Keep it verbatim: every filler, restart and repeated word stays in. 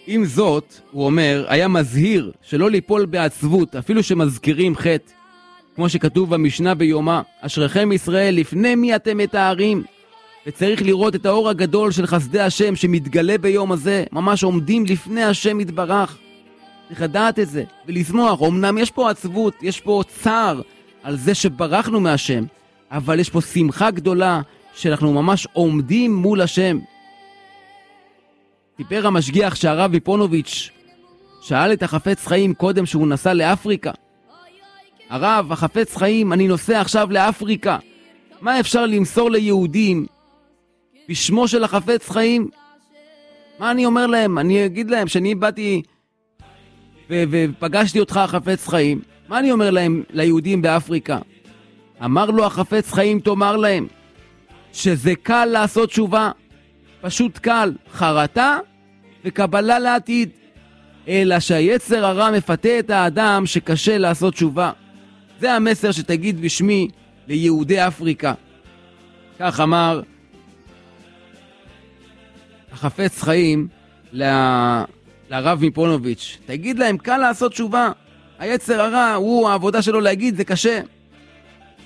עם זאת, הוא אומר, היה מזהיר שלא ליפול בעצבות, אפילו שמזכירים חטא. כמו שכתוב במשנה ביומא, אשריכם ישראל, לפני מי אתם מתארים? וצריך לראות את האור הגדול של חסדי השם שמתגלה ביום הזה, ממש עומדים לפני השם יתברך. צריך לדעת את זה, ולשמוח. אמנם יש פה עצבות, יש פה צער על זה שברחנו מהשם, אבל יש פה שמחה גדולה שאנחנו ממש עומדים מול השם. סיפר המשגיח שהרב ויפונוביץ' שאל את החפץ חיים קודם שהוא נסע לאפריקה. הרב, החפץ חיים, אני נוסע עכשיו לאפריקה. מה אפשר למסור ליהודים בשמו של החפץ חיים? מה אני אומר להם? אני אגיד להם שאני באתי ו- ופגשתי אותך החפץ חיים. מה אני אומר להם, ליהודים באפריקה? אמר לו החפץ חיים, תאמר להם שזה קל לעשות תשובה, פשוט קל, חרטה וקבלה לעתיד, אלא שהיצר הרע מפתה את האדם שקשה לעשות תשובה. זה המסר שתגיד בשמי ליהודי אפריקה. כך אמר החפץ חיים לרב ויפונוביץ', תגיד להם קל לעשות תשובה, היצר הרע הוא העבודה שלו להגיד זה קשה.